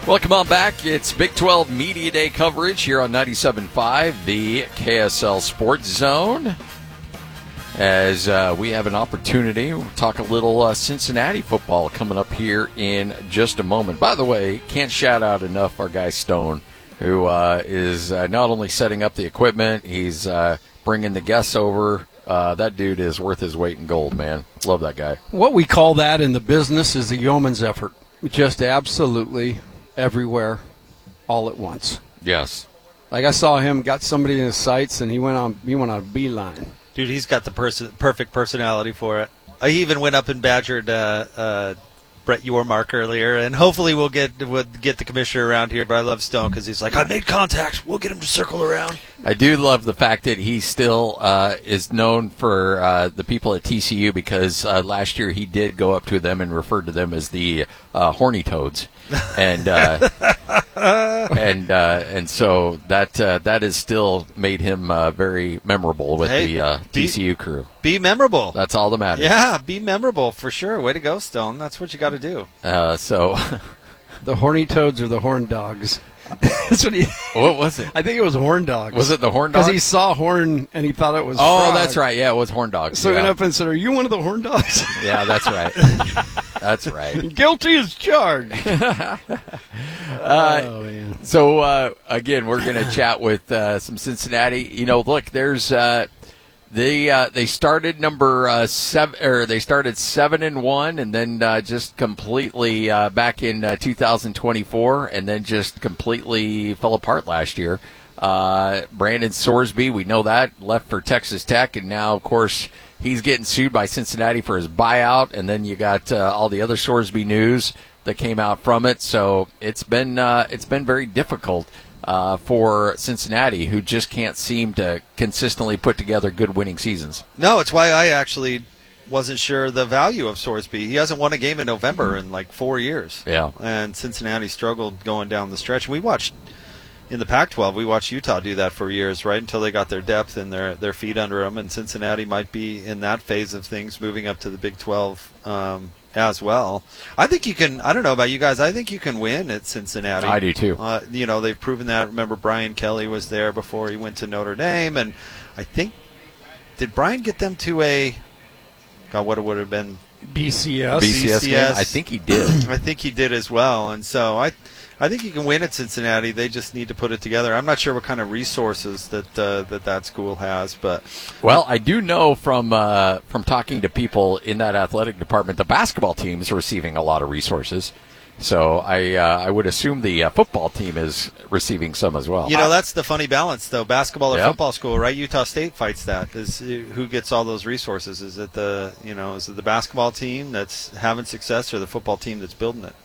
Welcome on back. It's Big 12 Media Day coverage here on 97.5, the KSL Sports Zone. As we have an opportunity, we'll talk a little Cincinnati football coming up here in just a moment. By the way, can't shout out enough our guy Stone, who is not only setting up the equipment, he's bringing the guests over. That dude is worth his weight in gold, man. Love that guy. What we call that in the business is a yeoman's effort. Just absolutely everywhere, all at once. Yes. Like I saw him, got somebody in his sights, and he went on a beeline. Dude, he's got the perfect personality for it. He even went up and badgered Brett Yormark earlier, and hopefully we'll get the commissioner around here. But I love Stone because he's like, I made contact. We'll get him to circle around. I do love the fact that he still is known for the people at TCU because last year he did go up to them and referred to them as the Horny Toads, and and so that has still made him very memorable with the TCU crew. Be memorable. That's all that matters. Yeah, be memorable for sure. Way to go, Stone. That's what you got to do. So, the Horny Toads or the Horn Dogs? That's what what was it? I think it was Horn Dogs. Was it the Horn Dogs? Because he saw Horn and he thought it was frog. That's right. Yeah, it was Horn Dogs. So he went up and said, are you one of the Horn Dogs? Yeah, that's right. That's right. Guilty as charged. Man. So, again, we're going to chat with some Cincinnati. You know, look, there's they started number 7, or they started 7-1, and then just completely back in 2024, and then just completely fell apart last year. Brandon Sorsby, we know that, left for Texas Tech, and now, of course, he's getting sued by Cincinnati for his buyout, and then you got all the other Sorsby news that came out from it. So it's been very difficult for Cincinnati, who just can't seem to consistently put together good winning seasons. No, it's why I actually wasn't sure the value of Sorsby. He hasn't won a game in November in like 4 years. Yeah. And Cincinnati struggled going down the stretch. We watched in the Pac-12, we watched Utah do that for years, right, until they got their depth and their feet under them. And Cincinnati might be in that phase of things, moving up to the Big 12 as well. I think you can. I don't know about you guys. I think you can win at Cincinnati. I do too. You know, they've proven that. Remember, Brian Kelly was there before he went to Notre Dame, and I think, did Brian get them to a, God, what it would have been, BCS game? I think he did. I think he did as well. And so I think you can win at Cincinnati. They just need to put it together. I'm not sure what kind of resources that school has, but well, I do know from talking to people in that athletic department, the basketball team is receiving a lot of resources. So I would assume the football team is receiving some as well. You know, that's the funny balance, though. Basketball or Yep. football school, right? Utah State fights that. Is who gets all those resources? Is it the basketball team that's having success, or the football team that's building it?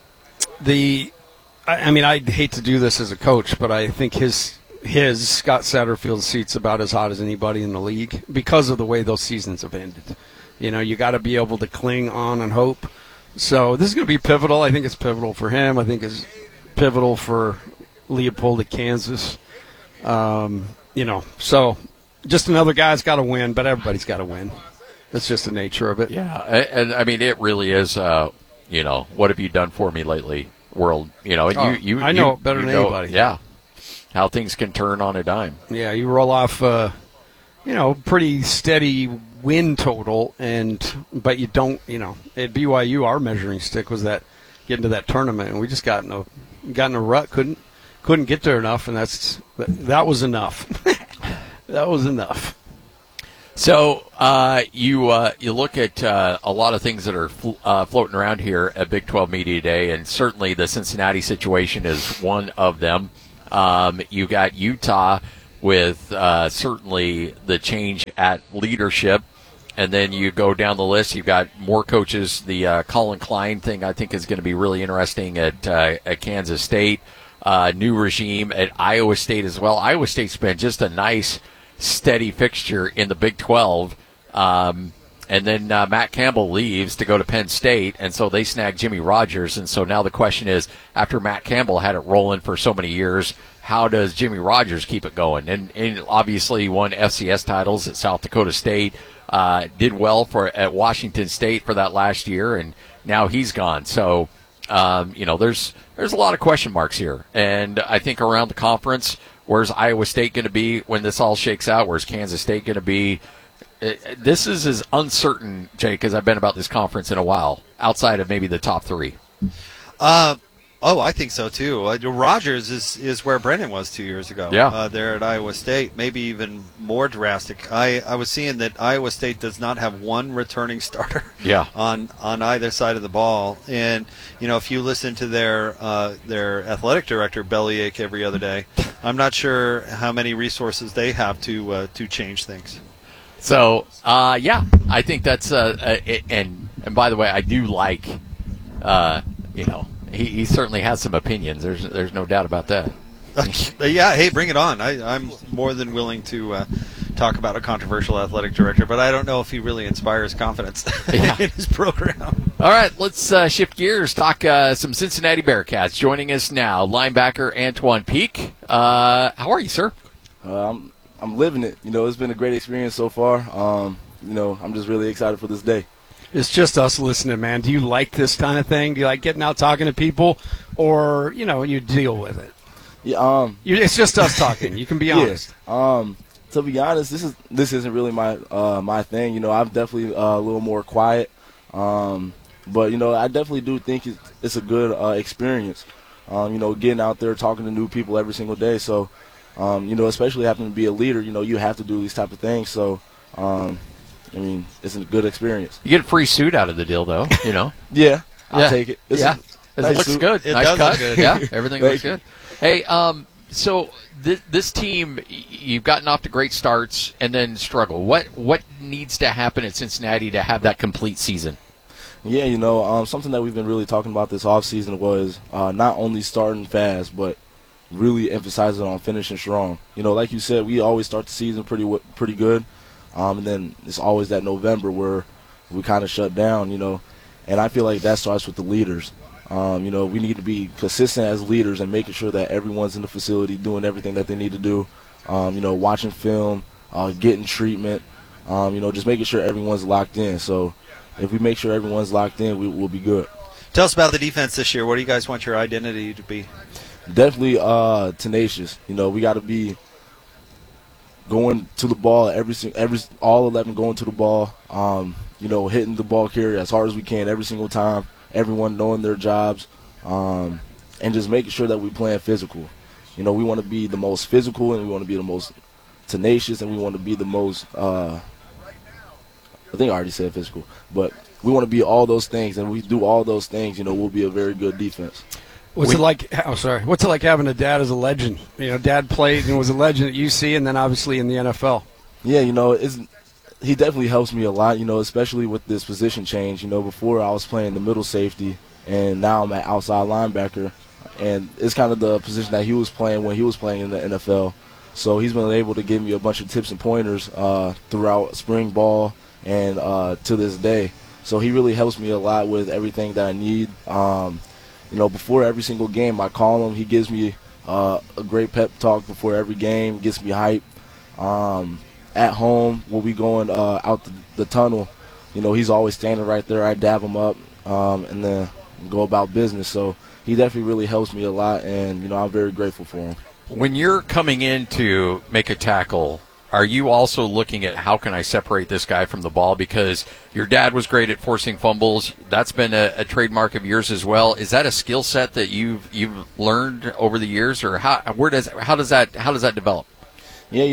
I mean, I'd hate to do this as a coach, but I think his Scott Satterfield's seat's about as hot as anybody in the league because of the way those seasons have ended. You know, you got to be able to cling on and hope. So this is going to be pivotal. I think it's pivotal for him. I think it's pivotal for Leopold at Kansas. You know, so just another guy's got to win, but everybody's got to win. That's just the nature of it. Yeah, and I mean, it really is. You know, what have you done for me lately? World, you know, I know it better than anybody. Yeah, how things can turn on a dime. Yeah, you roll off, pretty steady win total, but you don't, at BYU, our measuring stick was that getting to that tournament, and we just got in a rut, couldn't get there enough, and that was enough. That was enough. So you look at a lot of things that are floating around here at Big 12 Media Day, and certainly the Cincinnati situation is one of them. You got Utah with certainly the change at leadership, and then you go down the list. You've got more coaches. The Colin Klein thing, I think, is going to be really interesting at Kansas State. New regime at Iowa State as well. Iowa State's been just a nice, steady fixture in the Big 12. And then Matt Campbell leaves to go to Penn State, and so they snag Jimmy Rogers. And so now the question is, after Matt Campbell had it rolling for so many years, how does Jimmy Rogers keep it going? And obviously he won FCS titles at South Dakota State, did well at Washington State for that last year, and now he's gone. So There's a lot of question marks here, and I think around the conference, where's Iowa State going to be when this all shakes out? Where's Kansas State going to be? This is as uncertain, Jake, as I've been about this conference in a while, outside of maybe the top three. I think so too. Rogers is where Brennan was 2 years ago. Yeah. There at Iowa State, maybe even more drastic. I was seeing that Iowa State does not have one returning starter. Yeah. On either side of the ball, and if you listen to their athletic director bellyache every other day, I'm not sure how many resources they have to change things. So, I think that's and by the way, I do like, he certainly has some opinions. There's no doubt about that. Yeah, hey, bring it on. I'm more than willing to talk about a controversial athletic director, but I don't know if he really inspires confidence in his program. All right, let's shift gears, talk some Cincinnati Bearcats. Joining us now, linebacker Antoine Peak. How are you, sir? I'm living it. It's been a great experience so far. I'm just really excited for this day. It's just us listening, man. Do you like this kind of thing? Do you like getting out talking to people, or you deal with it? Yeah. It's just us talking. You can be honest. To be honest, this isn't really my thing. I'm definitely a little more quiet. But I definitely do think it's a good experience. Getting out there talking to new people every single day. So. Especially having to be a leader, you have to do these type of things. So, it's a good experience. You get a free suit out of the deal, though, Yeah, I'll take it. It looks suit. good. It nice does cut. look good. Yeah, everything looks good. Hey, so this team, you've gotten off to great starts and then struggle. What needs to happen at Cincinnati to have that complete season? Yeah, something that we've been really talking about this offseason was not only starting fast, but really emphasizing on finishing strong. Like you said, we always start the season pretty good, and then it's always that November where we kind of shut down, and I feel like that starts with the leaders. We need to be consistent as leaders and making sure that everyone's in the facility doing everything that they need to do, watching film, getting treatment, just making sure everyone's locked in. So if we make sure everyone's locked in, we'll be good. Tell us about the defense this year. What do you guys want your identity to be? Definitely tenacious. We got to be going to the ball all 11 going to the ball. Hitting the ball carrier as hard as we can every single time. Everyone knowing their jobs, and just making sure that we're playing physical. We want to be the most physical, and we want to be the most tenacious, and we want to be the most. I think I already said physical, but we want to be all those things, and we do all those things. We'll be a very good defense. What's it like having a dad as a legend? Dad played and was a legend at UC and then obviously in the NFL. Yeah, he definitely helps me a lot, especially with this position change. Before I was playing the middle safety, and now I'm at outside linebacker. And it's kind of the position that he was playing when he was playing in the NFL. So he's been able to give me a bunch of tips and pointers throughout spring ball and to this day. So he really helps me a lot with everything that I need. Before every single game, I call him. He gives me a great pep talk before every game, gets me hyped. At home, when we going out the tunnel, he's always standing right there. I dab him up and then go about business. So he definitely really helps me a lot, and, I'm very grateful for him. When you're coming in to make a tackle, are you also looking at how can I separate this guy from the ball? Because your dad was great at forcing fumbles. That's been a trademark of yours as well. Is that a skill set that you've learned over the years, or how does that develop? Yeah,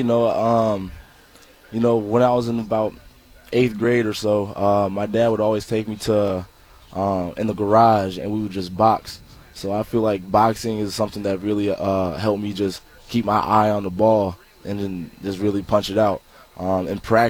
when I was in about 8th grade or so, my dad would always take me to in the garage, and we would just box. So I feel like boxing is something that really helped me just keep my eye on the ball and then just really punch it out. In practice,